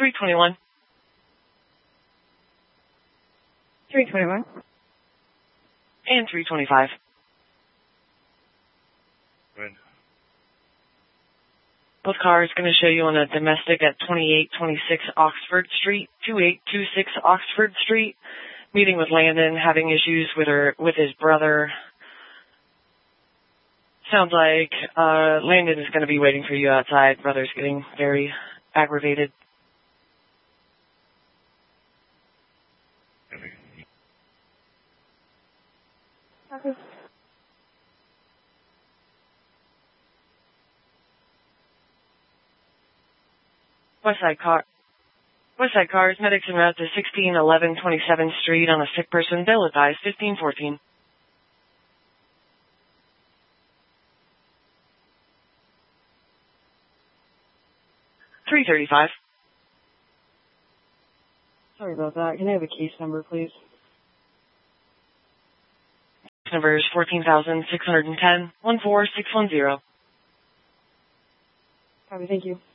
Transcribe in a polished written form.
321. 321. And 325. Good. Both cars going to show you on a domestic at 2826 Oxford Street, 2826 Oxford Street. Meeting with Landon, having issues with his brother. Sounds like Landon is going to be waiting for you outside. Brother's getting very aggravated. Okay. Westside Cars, medics en route to 1611 27th Street on a sick person. Bill advised 1514. $335. Sorry about that. Can I have a case number, please? Number is 14,610 14610. Copy, thank you.